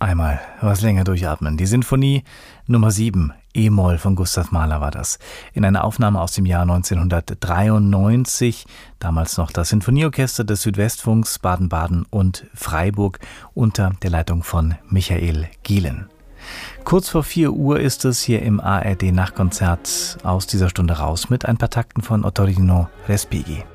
Einmal was länger durchatmen. Die Sinfonie Nummer 7, E-Moll von Gustav Mahler war das. In einer Aufnahme aus dem Jahr 1993, damals noch das Sinfonieorchester des Südwestfunks Baden-Baden und Freiburg unter der Leitung von Michael Gielen. Kurz vor 4 Uhr ist es hier im ARD Nachtkonzert aus dieser Stunde raus mit ein paar Takten von Ottorino Respighi.